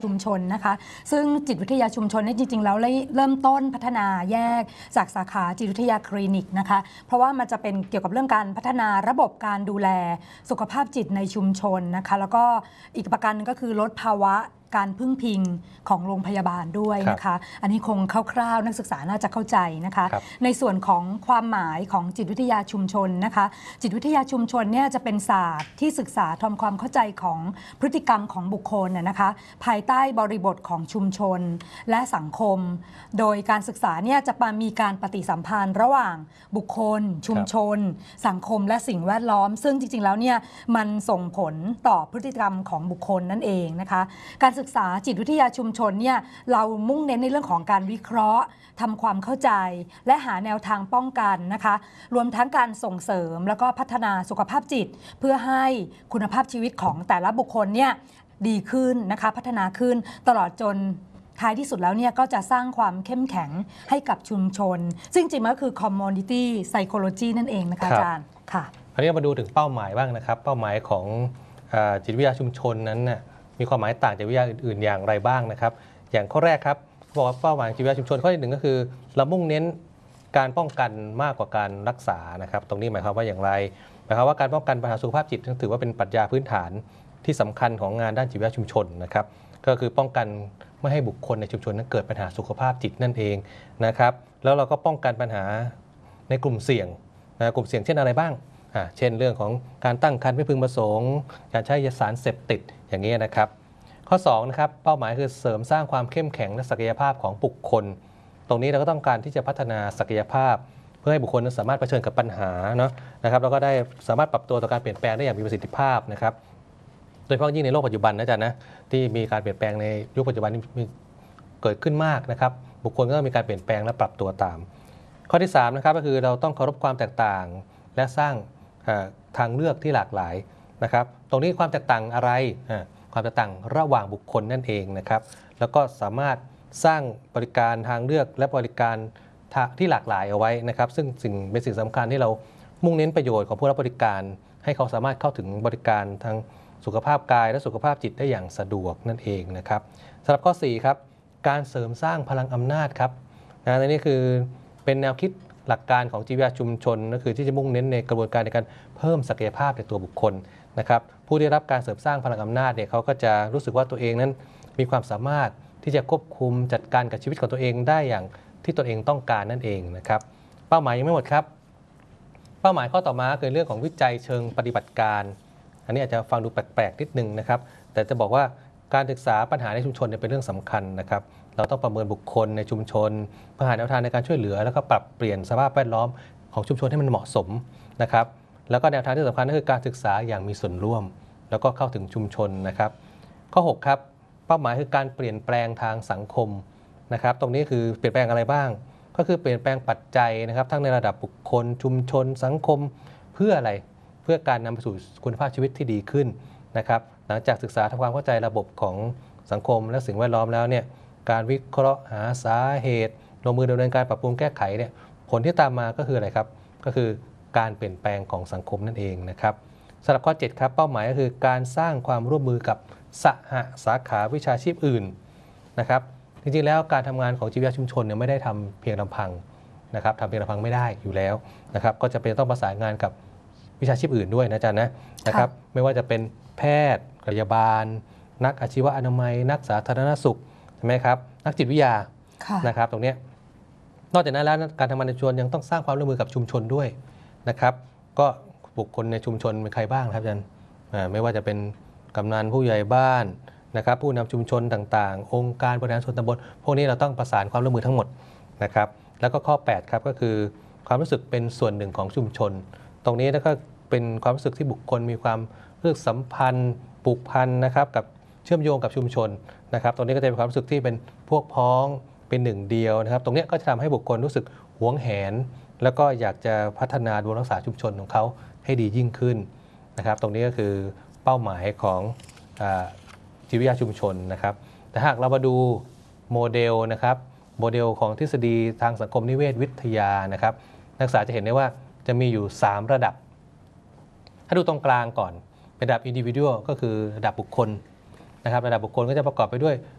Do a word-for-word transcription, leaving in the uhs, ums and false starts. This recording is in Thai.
ชุมชนนะคะซึ่งจิตวิทยาชุมชนนี่จริงๆแล้วเริ่มต้นพัฒนาแยกจากสาขาจิตวิทยาคลินิกนะคะเพราะว่ามันจะเป็นเกี่ยวกับเรื่องการพัฒนาระบบการดูแลสุขภาพจิตในชุมชนนะคะแล้วก็อีกประการนึงก็คือลดภาวะการพึ่งพิงของโรงพยาบาลด้วยนะคะอันนี้คงคร่าวๆนักศึกษาน่าจะเข้าใจนะคะในส่วนของความหมายของจิตวิทยาชุมชนนะคะจิตวิทยาชุมชนเนี่ยจะเป็นศาสตร์ที่ศึกษาทำความเข้าใจของพฤติกรรมของบุคคลนะคะภายใต้บริบทของชุมชนและสังคมโดยการศึกษาเนี่ยจะมีการปฏิสัมพันธ์ระหว่างบุคคลชุมชนสังคมและสิ่งแวดล้อมซึ่งจริงๆแล้วเนี่ยมันส่งผลต่อพฤติกรรมของบุคคลนั่นเองนะคะการศึกษาจิตวิทยาชุมชนเนี่ยเรามุ่งเน้นในเรื่องของการวิเคราะห์ทำความเข้าใจและหาแนวทางป้องกันนะคะรวมทั้งการส่งเสริมแล้วก็พัฒนาสุขภาพจิตเพื่อให้คุณภาพชีวิตของแต่ละบุคคลเนี่ยดีขึ้นนะคะพัฒนาขึ้นตลอดจนท้ายที่สุดแล้วเนี่ยก็จะสร้างความเข้มแข็งให้กับชุมชนซึ่งจริงๆมันก็คือ community psychology นั่นเองนะคะอาจารย์ค่ะคราวนี้มาดูถึงเป้าหมายบ้างนะครับเป้าหมายของจิตวิทยาชุมชนนั้นน่ะมีความหมายต่างจากวิทยาอื่นๆอย่างไรบ้างนะครับอย่างข้อแรกครับบอกว่าเป้าหมายจิตวิทยาชุมชนข้อที่หนึ่งก็คือเรามุ่งเน้นการป้องกันมากกว่าการรักษานะครับตรงนี้หมายความว่าอย่างไรหมายความว่าการป้องกันปัญหาสุขภาพจิตถือว่าเป็นปรัชญาพื้นฐานที่สำคัญของงานด้านจิตวิทยาชุมชนนะครับก็คือป้องกันไม่ให้บุคคลในชุมชนนั้นเกิดปัญหาสุขภาพจิตนั่นเองนะครับแล้วเราก็ป้องกันปัญหาในกลุ่มเสี่ยงนะกลุ่มเสี่ยงเช่นอะไรบ้างอ่าเช่นเรื่องของการตั้งครรภ์ไม่พึงประสงค์การใช้ยาสารเสพติดอย่างนี้นะครับข้อสองนะครับเป้าหมายคือเสริมสร้างความเข้มแข็งและศักยภาพของบุคคลตรงนี้เราก็ต้องการที่จะพัฒนาศักยภาพเพื่อให้บุคคลนั้นสามารถเผชิญกับปัญหาเนาะนะครับแล้วก็ได้สามารถปรับตัวต่อการเปลี่ยนแปลงได้อย่างมีประสิทธิภาพนะครับโดยเฉพาะยิ่งในโลกปัจจุบันนะจ๊ะนะที่มีการเปลี่ยนแปลงในยุคปัจจุบันนี้เกิดขึ้นมากนะครับบุคคลก็ต้องมีการเปลี่ยนแปลงและปรับตัวตามข้อที่สามนะครับก็คือเราต้องเคารพความแตกต่างและสร้างทางเลือกที่หลากหลายนะครับตรงนี้ความแตกต่างอะไรความแตกต่างระหว่างบุคคลนั่นเองนะครับแล้วก็สามารถสร้างบริการทางเลือกและบริการที่หลากหลายเอาไว้นะครับซึ่งสิ่งเป็นสิ่งสำคัญที่เรามุ่งเน้นประโยชน์ของผู้รับบริการให้เขาสามารถเข้าถึงบริการทางสุขภาพกายและสุขภาพจิตได้อย่างสะดวกนั่นเองนะครับสำหรับข้อสี่ครับการเสริมสร้างพลังอำนาจครับนะนี่คือเป็นแนวคิดหลักการของจิตวิทยาชุมชนก็คือที่จะมุ่งเน้นในกระบวนการในการเพิ่มศักยภาพในตัวบุคคลนะครับผู้ได้รับการเสริมสร้างพลังอำนาจเนี่ยเขาก็จะรู้สึกว่าตัวเองนั้นมีความสามารถที่จะควบคุมจัดการกับชีวิตของตัวเองได้อย่างที่ตนเองต้องการนั่นเองนะครับเป้าหมายยังไม่หมดครับเป้าหมายข้อต่อมาคือเรื่องของวิจัยเชิงปฏิบัติการอันนี้อาจจะฟังดูแปลกๆนิดนึงนะครับแต่จะบอกว่าการศึกษาปัญหาในชุมชนเป็นเรื่องสำคัญนะครับเราต้องประเมินบุคคลในชุมชนเพื่อหาแนวทางในการช่วยเหลือแล้วก็ปรับเปลี่ยนสภาพแวดล้อมของชุมชนให้มันเหมาะสมนะครับแล้วก็แนวทางที่สำคัญก็คือการศึกษาอย่างมีส่วนร่วมแล้วก็เข้าถึงชุมชนนะครับข้อหกครับเป้าหมายคือการเปลี่ยนแปลงทางสังคมนะครับตรงนี้คือเปลี่ยนแปลงอะไรบ้างก็คือเปลี่ยนแปลงปัจจัยนะครับทั้งในระดับบุคคลชุมชนสังคมเพื่ออะไรเพื่อการนำไปสู่คุณภาพชีวิตที่ดีขึ้นนะครับหลังจากศึกษาทำความเข้าใจระบบของสังคมและสิ่งแวดล้อมแล้วเนี่ยการวิเคราะห์หาสาเหตุลงมือดำเนินการปรับปรุงแก้ไขเนี่ยผลที่ตามมาก็คืออะไรครับก็คือการเปลี่ยนแปลงของสังคมนั่นเองนะครับสำหรับข้อเจ็ดครับเป้าหมายก็คือการสร้างความร่วมมือกับสหสาขาวิชาชีพอื่นนะครับจริงๆแล้วการทำงานของจิตวิทยาชุมชนเนี่ยไม่ได้ทำเพียงลำพังนะครับทำเพียงลำพังไม่ได้อยู่แล้วนะครับก็จะเป็นต้องประสานงานกับวิชาชีพอื่นด้วยนะจ๊ะนะนะครับไม่ว่าจะเป็นแพทย์พยาบาลนักอาชีวะอนามัยนักสาธารณสุขใช่ไหมครับนักจิตวิทยานะครับตรงนี้นอกจากนั้นแล้วการทำงานในชุมชนยังต้องสร้างความร่วมมือกับชุมชนด้วยนะครับก็บุคคลในชุมชนเป็นใครบ้างครับอาจารย์ไม่ว่าจะเป็นกำนันผู้ใหญ่บ้านนะครับผู้นำชุมชนต่างๆองค์การบริหารส่วนตำบลพวกนี้เราต้องประสานความร่วมมือทั้งหมดนะครับแล้วก็ข้อแปดครับก็คือความรู้สึกเป็นส่วนหนึ่งของชุมชนตรงนี้ก็เป็นความรู้สึกที่บุคคลมีความรู้สึกสัมพันธ์ผูกพันนะครับกับเชื่อมโยงกับชุมชนนะครับตรงนี้ก็จะเป็นความรู้สึกที่เป็นพวกพ้องเป็นหนึ่งเดียวนะครับตรงนี้ก็จะทำให้บุคคลรู้สึกหวงแหนแล้วก็อยากจะพัฒนาดูแลรักษาชุมชนของเขาให้ดียิ่งขึ้นนะครับตรงนี้ก็คือเป้าหมายของจิตวิทยาชุมชนนะครับแต่หากเรามาดูโมเดลนะครับโมเดลของทฤษฎีทางสังคมนิเวศวิทยานะครับนักศึกษาจะเห็นได้ว่าจะมีอยู่สามระดับถ้าดูตรงกลางก่อนเป็นระดับ individual ก็คือระดับบุคคลนะครับระดับบุคคลก็จะประกอบไปด้วย